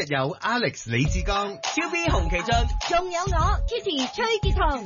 日有 Alex 李志剛、 QB 洪其俊， 仲有我 Kitty 崔潔彤。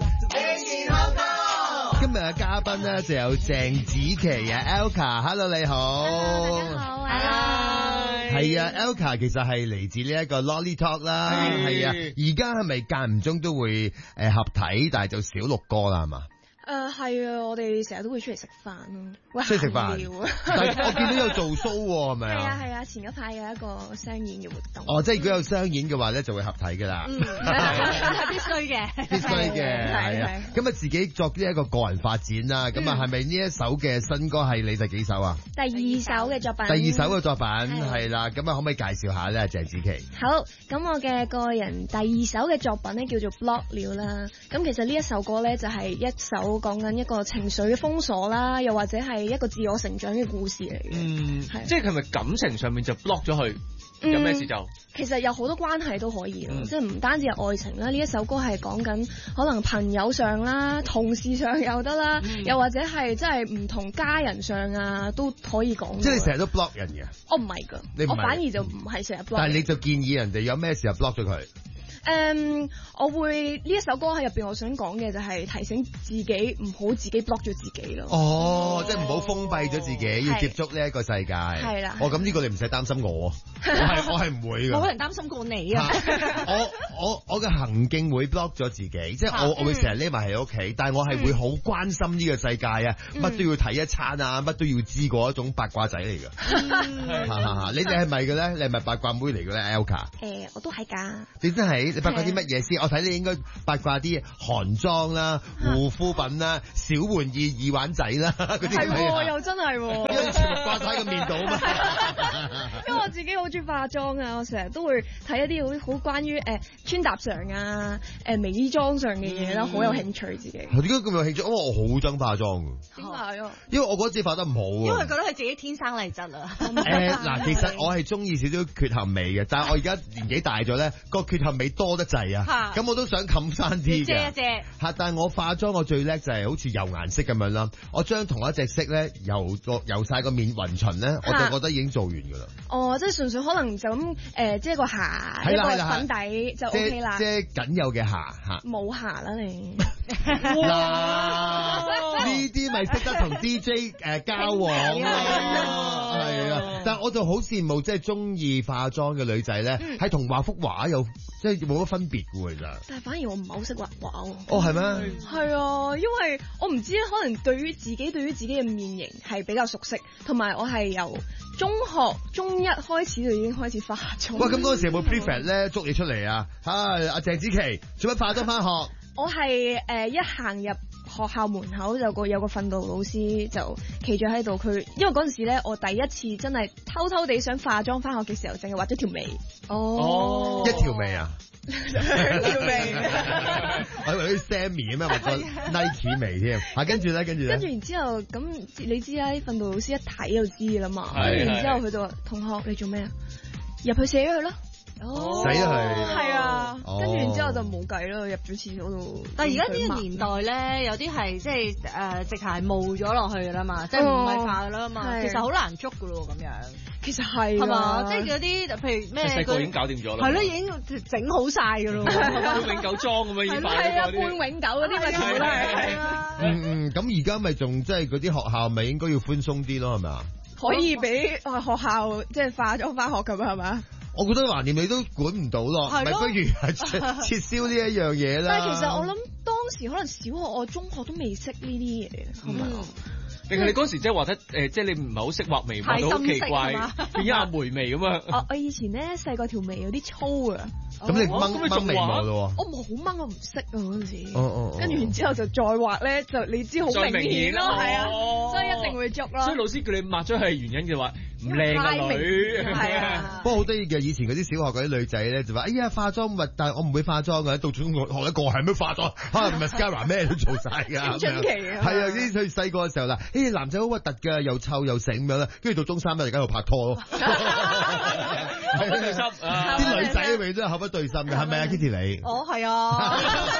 今日嘅嘉賓咧就有鄭子琪啊 Elka，Hello 你好。 大家好啊。 係啊 Elka 其實係嚟自呢一個 Lolly Talk 啦，係啊，而家係咪間唔中都會合體，但係就少錄歌啦係嘛？ 係啊，我哋成日都會出嚟食飯咯， 出嚟食飯。但係我見到有做 show 喎，係咪啊？ 係啊，前一排有一個商演嘅活動。 哦，即係如果有商演嘅話咧，就會合體㗎啦。 係必須嘅。 必須嘅，係啊。咁啊，自己作呢一個個人發展啦。咁啊，係咪呢一首嘅新歌係你第幾首啊？ 第二首嘅作品。 第二首嘅作品係啦。咁啊，可唔可以介紹下咧，鄭子琪？ 好，咁我嘅個人第二首嘅作品咧叫做 Block 了啦。咁其實呢一首歌咧就係一首講緊一個情緒嘅封鎖啦，又或者係一個自我成長嘅故事嚟嘅。 即係佢咪感情上面就 block 咗佢，有咩事就？ 其實有好多關係都可以咯，即係唔單止係愛情啦。呢一首歌係講緊可能朋友上啦、同事上又得啦，又或者係即係唔同家人上啊都可以講。 即係你成日都 block 人嘅？ 我唔係㗎，我反而就唔係成日 block。但係你就建議人哋有咩時候 block 咗佢？ 我會呢一首歌喺入邊，我想講嘅就係提醒自己唔好自己 block 咗自己咯。 哦，即係唔好封閉咗自己，要接觸呢一個世界。係啦。咁呢個你唔使擔心我，我係唔會㗎。 冇人擔心過你啊！ 我嘅行徑會 block 咗自己，即係我會成日匿埋喺屋企，但係我係會好關心呢個世界啊，乜都要睇一餐啊，乜都要知嗰一種八卦仔嚟㗎。你哋係咪嘅咧？你係咪八卦妹嚟嘅咧 Elka？ 我都係㗎。 你真係？你八卦啲乜嘢先？我睇你應該八卦啲韓妝啦、護膚品啦、小玩意耳環仔啦嗰啲。 係又真係， 因為全部掛晒喺個面度啊嘛。 因為我自己好中意化妝啊，我成日都會睇一啲好關於穿搭上啊、美妝上嘅嘢啦，好有興趣自己。 點解咁有興趣？因為我好憎化妝。 點解啊？ 因為我覺得自己化得唔好啊。 因為覺得係自己天生麗質啊。 嗱，其實我係中意少少缺陷美嘅，但係我而家年紀大咗咧，個缺陷美多得滯啊，咁我都想冚翻啲嘅。 遮一遮。 嚇！但係我化妝我最叻就係好似油顏色咁樣啦，我將同一隻色咧油曬個面勻巡咧，我就覺得已經做完㗎啦。哦， 即係純粹可能就咁即係個瑕一個粉底就 OK 啦。 即係僅有嘅瑕嚇。 冇瑕啦你。 嗱，呢啲咪識得同 DJ 交往咯，係啊！但係我就好羨慕即係中意化妝嘅女仔咧，係同畫幅畫有即係冇乜分別嘅其實。但係反而我唔係好識畫畫喎。哦，係咩？係啊，因為我唔知可能對於自己嘅面型係比較熟悉，同埋我係由中一開始就已經開始化妝。喂，咁嗰陣時有冇 prefect 咧捉你出嚟啊？阿鄭子琪做乜化妝返學？我係一行入學校門口就有個訓導老師就企咗喺度，佢因為嗰陣時咧我第一次真係偷偷地想化妝返學嘅時候，淨係畫咗條眉。哦，一條眉啊？兩條眉。我以為啲 Sammy 咁樣畫個 Nike 眉添。跟住咧，跟住然之後咁你知啦，啲訓導老師一睇就知啦嘛。然之後佢就話：同學你做咩啊？入去寫咗佢咯。哦，死咗佢，係啊，跟住然之後就冇計咯，入咗廁所度。但係而家呢個年代咧，有啲係即係直頭係霧咗落去噶啦嘛，即係唔係化噶啦嘛，其實好難捉噶咯咁樣。其實係嘛，即係嗰啲譬如咩，細個已經搞掂咗啦，係咯，已經整好晒噶咯，半永久裝咁樣已經擺咗嗰啲，半永久嗰啲咪全部都係啦。咁而家咪仲即係嗰啲學校咪應該要寬鬆啲咯，係咪啊？可以俾學校即係化妝返學咁係咪？我覺得橫掂你都管唔到咯，咪不如撤銷呢一樣嘢啦。但係其實我諗當時可能小學我中學都未識呢啲嘢，係咪？定係你嗰時即係畫得即係你唔係好識畫眉毛，好奇怪，變咗阿梅眉咁啊！我以前咧細個條眉有啲粗啊，咁你掹眉毛咯？我冇好掹，我唔識啊嗰陣時。跟住然之後就再畫咧，就你知好明顯咯，係啊，所以一定會捉咯。所以老師叫你抹咗係原因嘅話，唔靚啊女。係啊，不過好得意嘅，以前嗰啲小學嗰啲女仔咧就話：哎呀化妝物，但係我唔會化妝嘅，到中學一個係咩化妝，可能 mascara 咩都做晒㗎。咁出奇啊！係啊，啲佢細個嘅時候啦。男仔好核突㗎，又臭又醒咁樣啦，跟住到中三咧，而家喺度拍拖咯。啲女仔永遠都係口不對心嘅，係咪啊 Kitty 你？哦，係啊。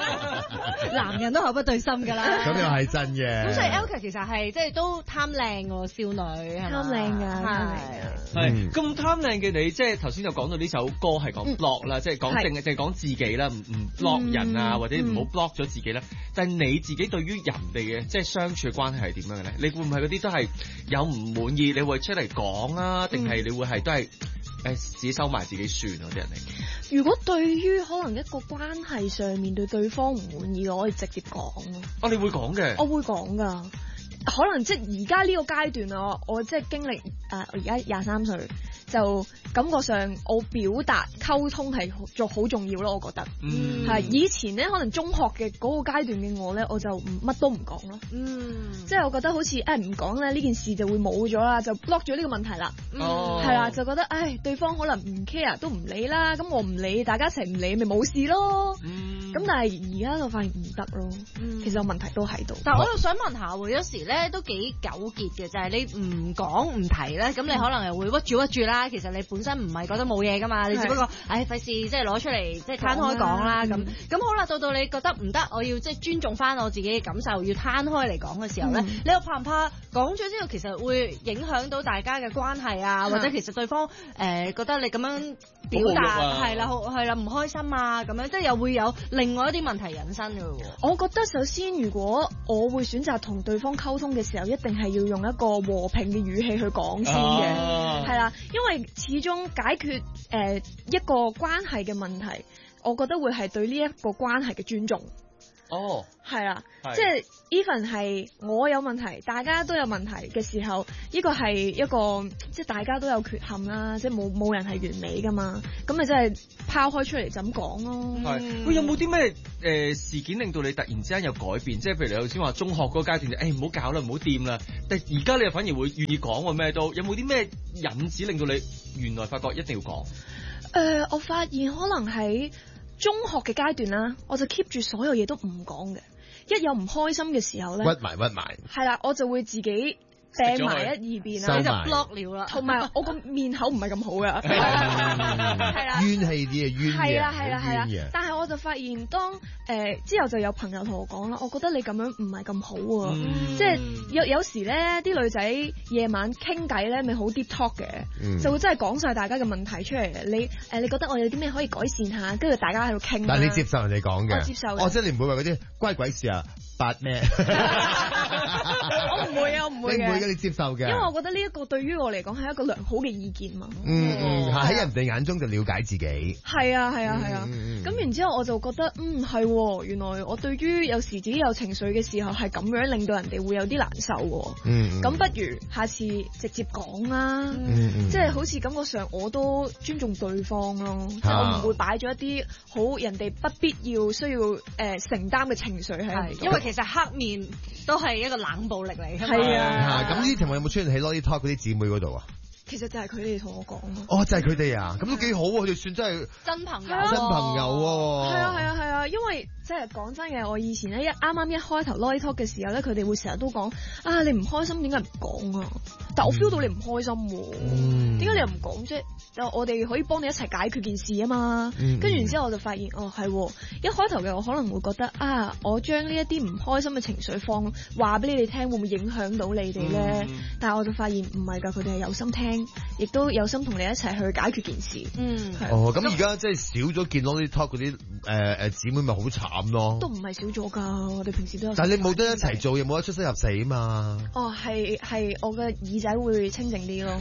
男人都口不對心㗎啦。 咁又係真嘅。 咁所以 Elka 其實係即係都貪靚喎，少女係貪靚㗎， 係咁貪靚嘅你，即係頭先就講到呢首歌係講 block 啦，即係講淨係講自己啦，唔 block 人啊，或者唔好 block 咗自己啦。但係你自己對於人哋嘅即係相處嘅關係係點樣嘅咧？你會唔係嗰啲都係有唔滿意，你會出嚟講啊，定係你會係都係自己收埋自己算嗰啲人嚟？ 如果對於可能一個關係上面對對方唔滿意，我可以直接講咯。 你會講嘅？ 我會講㗎。可能即係而家呢個階段啊，我即係經歷我而家23歲，就感覺上我表達溝通係好重要咯，我覺得。係以前咧，可能中學嘅嗰個階段嘅我咧，我就乜都唔講咯。即係我覺得好似唔講咧，呢件事就會冇咗啦，就 block 咗呢個問題啦。係啦，就覺得對方可能唔 care 都唔理啦，咁我唔理，大家一齊唔理咪冇事咯。咁但係而家就發現唔得咯。其實個問題都喺度。 但係我又想問下喎，有時咧都幾糾結嘅，就係你唔講唔提咧，咁你可能又會屈住啦。其實你本身唔係覺得冇嘢噶嘛，你只不過費事即係攞出嚟即係攤開講啦咁。咁好啦，到你覺得唔得，我要即係尊重翻我自己嘅感受，要攤開嚟講嘅時候咧，你又怕唔怕講咗之後其實會影響到大家嘅關係啊？或者其實對方覺得你咁樣表達係啦唔開心啊咁樣，即係又會有另外一啲問題引申嘅喎。 我覺得首先如果我會選擇同對方溝通嘅時候，一定係要用一個和平嘅語氣去講先嘅，係啦，因為始終解決一個關係嘅問題，我覺得會係對呢一個關係嘅尊重。係啦，即係 even 係我有問題，大家都有問題嘅時候，呢個係一個即係大家都有缺陷啦，即係冇人係完美噶嘛，咁咪真係拋開出嚟就咁講咯。 喂，有冇啲咩事件令到你突然之間有改變？即係譬如你頭先話中學嗰個階段，唔好搞啦，唔好掂啦。但係而家你又反而會願意講喎，咩都有冇啲咩引子令到你原來發覺一定要講？ 我發現可能喺中學嘅階段啦，我就 keep 住所有嘢都唔講嘅，一有唔開心嘅時候咧， 屈埋， 係啦，我就會自己掟埋一二邊啦， 你就 block 了啦。 同埋我個面口唔係咁好㗎，係啦， 冤氣啲嘅冤嘅， 係啦。但係我就發現當之後就有朋友同我講啦，我覺得你咁樣唔係咁好喎，即係有時咧啲女仔夜晚傾偈咧咪好 deep talk 嘅，就會真係講晒大家嘅問題出嚟。你覺得我有啲咩可以改善下，跟住大家喺度傾。 但係你接受人哋講嘅， 我接受。 即係你唔會話嗰啲關鬼事啊，八咩？ 我唔會啊，我唔會嘅。 你唔會嘅，你接受嘅。因為我覺得呢一個對於我嚟講係一個良好嘅意見嘛。 喺人哋眼中就了解自己。係啊。咁然之後我就覺得係，原來我對於有時自己有情緒嘅時候係咁樣令到人哋會有啲難受喎。咁不如下次直接講啦。即係好似感覺上我都尊重對方咯，即係我唔會擺咗一啲好人哋不必要需要承擔嘅情緒喺度。 因為其實黑面都係一個冷暴力嚟嘅。 係啊。 咁呢啲情況有冇出現喺 Lolly Talk 嗰啲姊妹嗰度啊？ 其實就係佢哋同我講咯。 就係佢哋啊，咁都幾好喎，佢哋算真係真朋友。 真朋友喎。 係啊，因為即係講真嘅，我以前咧啱啱一開頭 Lolly Talk 嘅時候咧，佢哋會成日都講你唔開心點解唔講啊？但我 feel 到你唔開心喎，點解你又唔講啫？我哋可以幫你一齊解決件事啊嘛。跟住然之後我就發現係一開頭嘅我可能會覺得我將呢一啲唔開心嘅情緒話俾你哋聽，會唔會影響到你哋咧？但係我就發現唔係㗎，佢哋係有心聽，亦都有心同你一齊去解決件事。 咁而家即係少咗見到啲 talk 嗰啲姊妹咪好慘咯。 都唔係少咗㗎，我哋平時都有。 但係你冇得一齊做，又冇得出生入死啊嘛。 係我嘅耳仔會清靜啲咯。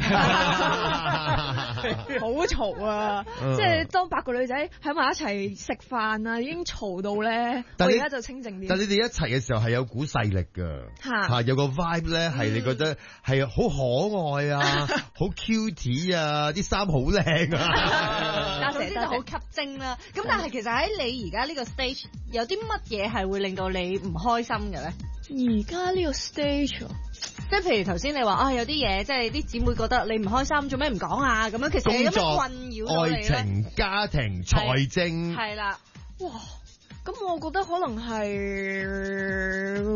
好嘈啊！即係當8個女仔喺埋一齊食飯啊，已經嘈到咧。我而家就清靜啲。但係你哋一齊嘅時候係有股勢力㗎，有個 vibe 咧係你覺得係好可愛啊，好 cute 啊，啲衫好靚啊， 總之就好吸睛啦。咁但係其實喺你而家呢個 stage 有啲乜嘢係會令到你唔開心嘅咧？ 而家呢個 stage 即係譬如頭先你話有啲嘢，即係啲姊妹覺得你唔開心，做咩唔講啊？咁樣其實有咩困擾到你咧？ 愛情、家庭、財政， 係啦。 哇！咁我覺得可能係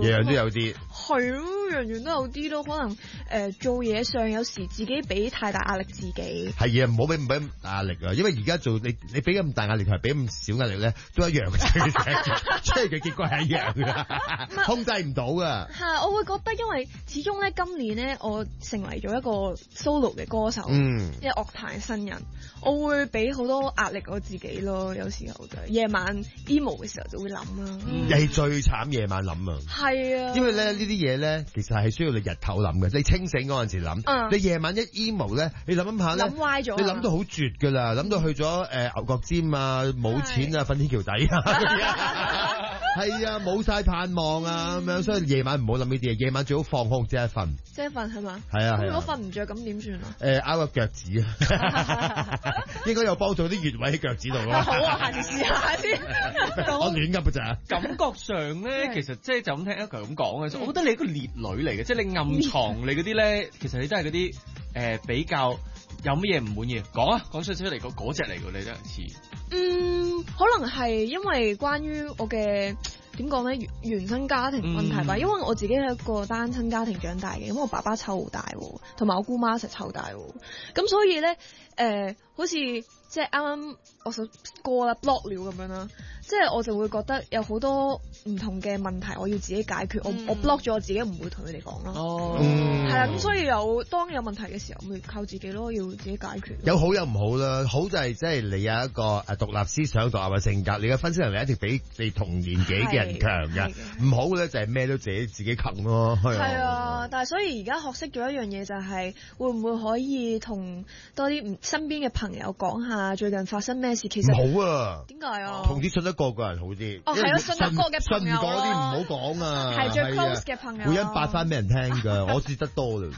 樣樣都有啲。 係咯，樣樣都有啲咯，可能做嘢上有時自己俾太大壓力自己。 係啊，唔好俾壓力啊，因為而家做你俾咁大壓力同埋俾咁少壓力咧，都一樣嘅，出嚟嘅結果係一樣嘅，控制唔到噶。 係，我會覺得因為始終咧今年咧我成為咗一個 solo 嘅歌手，即係樂壇新人，我會俾好多壓力我自己咯，有時候就夜晚 emo 嘅時候就會諗啦。 係最慘夜晚諗啊！ 係啊，因為咧呢啲嘢咧，其實係需要你日頭諗嘅，你清醒嗰陣時諗，你夜晚一 emo 咧，你諗下咧， 諗歪咗， 你諗到好絕噶啦，諗到去咗牛角尖啊，冇錢啊，瞓天橋底啊，係啊，冇晒盼望啊咁樣，所以夜晚唔好諗呢啲嘢，夜晚最好放空即係瞓。即係瞓係嘛？係啊。 如果瞓唔着咁點算啊？ 拗個腳趾啊，應該有幫助啲穴位喺腳趾度咯。 好啊，下次試下先。 我亂噏㗎咋？ 感覺上咧，其實即係就咁聽 Elka 咁講嘅，我覺得你係一個烈女嚟嘅，即係你暗藏你嗰啲咧，其實你都係嗰啲比較有乜嘢唔滿意，講啊，講出嚟嗰隻嚟㗎，你真係似。 可能係因為關於我嘅。點講咧？原生家庭問題吧，因為我自己係一個單親家庭長大嘅，咁我爸爸湊大，同埋我姑媽一齊湊大，咁所以咧，好似即係啱啱我首歌啦 block 了咁樣啦，即係我就會覺得有好多唔同嘅問題我要自己解決，我 block 咗我自己，唔會同佢哋講咯。係啦，咁所以當有問題嘅時候，咪靠自己咯，要自己解決。 有好有唔好啦，好就係即係你有一個獨立思想、獨立嘅性格，你嘅分析能力一定比你同年紀嘅人強嘅。唔好咧就係咩都自己啃咯。係啊，但係所以而家學識咗一樣嘢就係，會唔會可以同多啲身邊嘅朋友講下最近發生咩事？其實唔好啊。 點解啊？ 同啲信得過嘅人好啲。 哦，係啊，信得過嘅朋友。 信嗰啲唔好講啊。 係最 close 嘅朋友。 會一八翻俾人聽㗎，我知得多啦。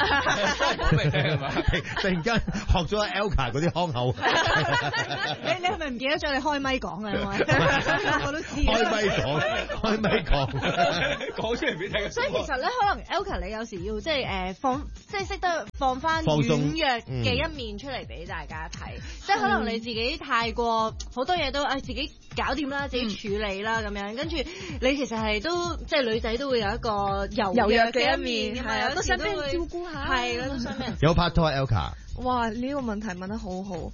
突然間學咗 Elka 嗰啲腔口。 你係咪唔記得咗你開咪講啊？我都知。 開咪講， 講出嚟俾你聽。 所以其實咧，可能 Elka 你有時要即係識得放翻軟弱嘅一面出嚟俾大家睇。即係可能你自己太過好多嘢都自己搞掂啦，自己處理啦咁樣，跟住你其實係都即係女仔都會有一個柔弱嘅一面，係啊，都想俾人照顧下，係啦，都想俾人。 有拍拖 Elka？ 哇！呢個問題問得好好，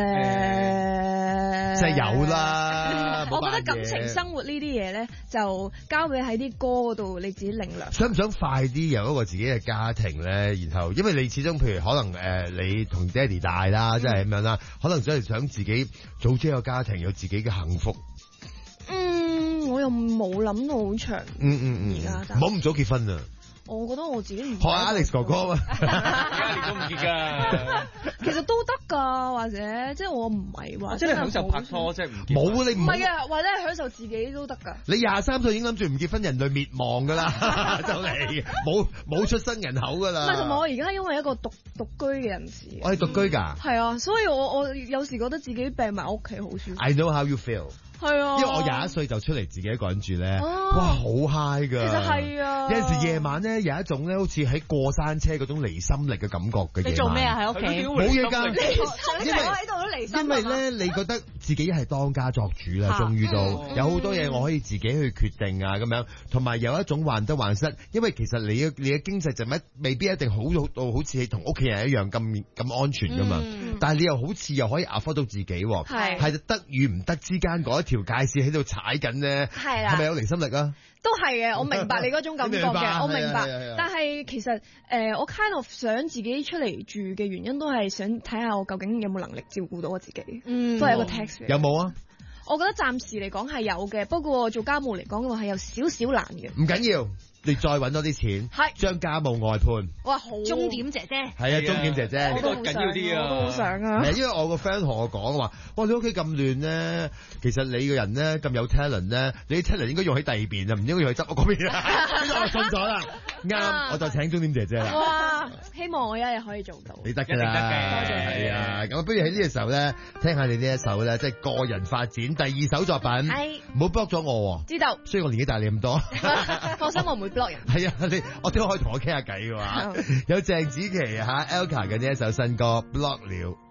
即係有啦。 我覺得感情生活呢啲嘢咧，就交俾喺啲歌嗰度，你自己領略。 想唔想快啲有一個自己嘅家庭咧？然後因為你始終譬如可能你同爹哋大啦，即係咁樣啦，可能真係想自己組織一個家庭，有自己嘅幸福。 我又冇諗到好長。而家唔好咁早結婚啊！ 我覺得我自己唔學 Alex 哥哥啊， 而家都唔結㗎。 其實都得㗎，或者即係我唔係話即係享受拍拖，即係唔結。 冇你唔係啊，或者係享受自己都得㗎。 你23歲已經諗住唔結婚，人類滅亡㗎啦，就嚟冇出生人口㗎啦。 唔係，同埋我而家因為一個獨居嘅人士。 我係獨居㗎。 係啊，所以我有時覺得自己病埋屋企好舒服。 I know how you feel。 係啊， 因為我21歲就出嚟自己一個人住咧，哇，好 high 㗎！ 其實係啊， 有陣時夜晚咧有一種咧好似喺過山車嗰種離心力嘅感覺嘅夜晚。 你做咩啊？喺屋企冇嘢㗎， 因為我喺度都離心。 因為咧，你覺得自己係當家作主啦，終於都有好多嘢我可以自己去決定啊咁樣，同埋有一種患得患失，因為其實你嘅經濟就未必一定好到好似同屋企人一樣咁安全㗎嘛，但係你又好似又可以 afford 到自己喎，係得與唔得之間嗰一條界線喺度踩緊咧，係咪有離心力啊？ 都係嘅，我明白你嗰種感覺嘅，我明白。但係其實我 kind of 想自己出嚟住嘅原因，都係想睇下我究竟有冇能力照顧到我自己，都係一個 text 嚟。 有冇啊？ 我覺得暫時嚟講係有嘅，不過做家務嚟講嘅話係有少少難嘅。 唔緊要。你再揾多啲錢，將家務外判。 哇，好鐘點姐姐係啊，鐘點姐姐呢個緊要啲啊， 我都好想啊。 因為我個 friend 同我講話，哇，你屋企咁亂咧，其實你個人咧咁有 talent 咧，你啲 talent 應該用喺第二邊啊，唔應該用喺執屋嗰邊啊。呢個我信咗啦，啱，我就請鐘點姐姐啦。 哇，希望我一日可以做到。 你得㗎啦，多謝係啊。咁不如喺呢個時候咧，聽下你呢一首咧，即係個人發展第2首作品。係，唔好 block 咗我。知道。雖然我年紀大你咁多。 放心，我唔會 block 人。 係啊，我都可以同我傾下偈嘅話，有鄭子琪Elka 嘅呢一首新歌《Block 了》。